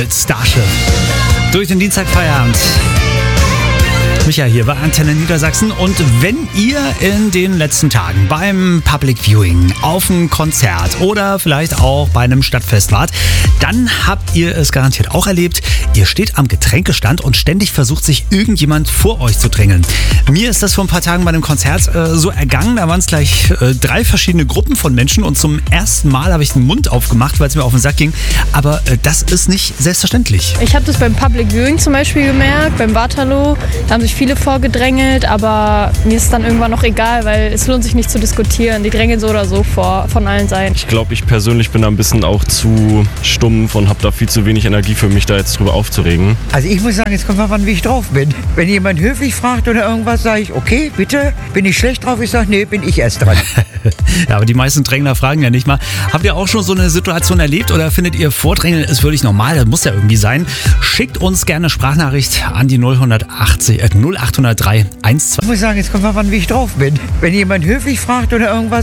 mit Starship. Durch den Dienstagfeierabend. Micha hier bei Antenne Niedersachsen, und wenn ihr in den letzten Tagen beim Public Viewing, auf einem Konzert oder vielleicht auch bei einem Stadtfest wart, dann habt ihr es garantiert auch erlebt. Ihr steht am Getränkestand und ständig versucht sich irgendjemand vor euch zu drängeln. Mir ist das vor ein paar Tagen bei einem Konzert so ergangen. Da waren es gleich 3 verschiedene Gruppen von Menschen und zum ersten Mal habe ich den Mund aufgemacht, weil es mir auf den Sack ging. Aber das ist nicht selbstverständlich. Ich habe das beim Public Viewing zum Beispiel gemerkt, beim Waterloo. Da haben sich viele vorgedrängelt, aber mir ist dann irgendwann noch egal, weil es lohnt sich nicht zu diskutieren. Die drängeln so oder so vor, von allen Seiten. Ich glaube, ich persönlich bin da ein bisschen auch zu stumpf und habe da viel zu wenig Energie für mich, da jetzt drüber aufzuregen. Also ich muss sagen, jetzt kommt mal an, wie ich drauf bin. Wenn jemand höflich fragt oder irgendwas, sage ich, okay, bitte. Bin ich schlecht drauf? Ich sage, nee, bin ich erst dran. Ja, aber die meisten Drängler fragen ja nicht mal. Habt ihr auch schon so eine Situation erlebt oder findet ihr, Vordrängeln ist völlig normal? Das muss ja irgendwie sein. Schickt uns gerne eine Sprachnachricht an die 0803 12. Ich muss sagen, jetzt kommt mal an, wie ich drauf bin. Wenn jemand höflich fragt oder irgendwas,